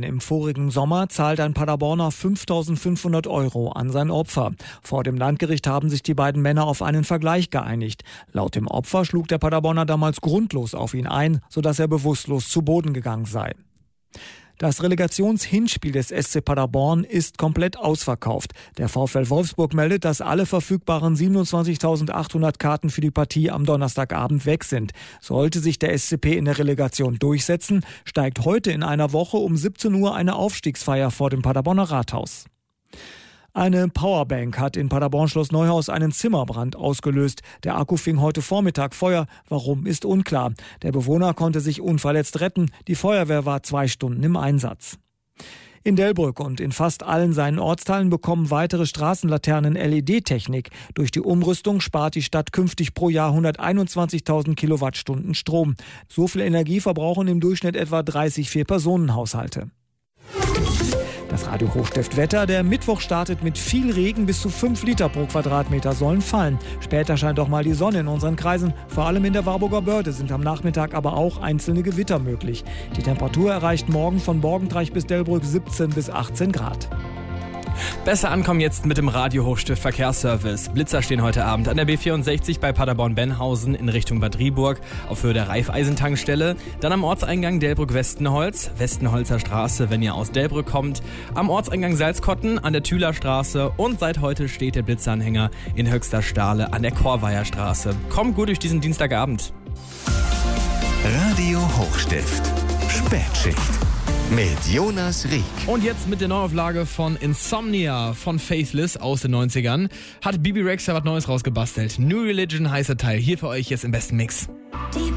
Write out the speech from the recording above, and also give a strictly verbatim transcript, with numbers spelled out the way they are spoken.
im vorigen Sommer zahlt ein Paderborner fünftausendfünfhundert Euro an sein Opfer. Vor dem Landgericht haben sich die beiden Männer auf einen Vergleich geeinigt. Laut dem Opfer schlug der Paderborner damals grundlos auf ihn ein, sodass er bewusstlos zu Boden gegangen sei. Das Relegationshinspiel des S C Paderborn ist komplett ausverkauft. Der VfL Wolfsburg meldet, dass alle verfügbaren siebenundzwanzigtausendachthundert Karten für die Partie am Donnerstagabend weg sind. Sollte sich der S C P in der Relegation durchsetzen, steigt heute in einer Woche um siebzehn Uhr eine Aufstiegsfeier vor dem Paderborner Rathaus. Eine Powerbank hat in Paderborn-Schloss Neuhaus einen Zimmerbrand ausgelöst. Der Akku fing heute Vormittag Feuer. Warum, ist unklar. Der Bewohner konnte sich unverletzt retten. Die Feuerwehr war zwei Stunden im Einsatz. In Delbrück und in fast allen seinen Ortsteilen bekommen weitere Straßenlaternen L E D-Technik. Durch die Umrüstung spart die Stadt künftig pro Jahr hunderteinundzwanzigtausend Kilowattstunden Strom. So viel Energie verbrauchen im Durchschnitt etwa dreißig Vier-Personen-Haushalte. Das Radio Hochstift Wetter. Der Mittwoch startet mit viel Regen. Bis zu fünf Liter pro Quadratmeter sollen fallen. Später scheint auch mal die Sonne in unseren Kreisen. Vor allem in der Warburger Börde sind am Nachmittag aber auch einzelne Gewitter möglich. Die Temperatur erreicht morgen von Borgentreich bis Delbrück siebzehn bis achtzehn Grad. Besser ankommen jetzt mit dem Radio Hochstift Verkehrsservice. Blitzer stehen heute Abend an der B vierundsechzig bei Paderborn-Benhausen in Richtung Bad Rieburg auf Höhe der Raiffeisentankstelle. Dann am Ortseingang Delbrück-Westenholz, Westenholzer Straße, wenn ihr aus Delbrück kommt. Am Ortseingang Salzkotten an der Thüler Straße und seit heute steht der Blitzeranhänger in Höchster Stahle an der Chorweiher Straße. Kommt gut durch diesen Dienstagabend. Radio Hochstift Spätschicht mit Jonas Rieck. Und jetzt mit der Neuauflage von Insomnia von Faithless aus den neunzigern hat Bibi Rexha was Neues rausgebastelt. New Religion heißt der Teil. Hier für euch jetzt im besten Mix.